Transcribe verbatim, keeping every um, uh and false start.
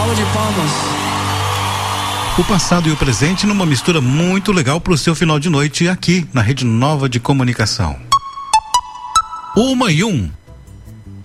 salva de palmas. O passado e o presente numa mistura muito legal pro seu final de noite aqui na Rede Nova de Comunicação. Uma e um.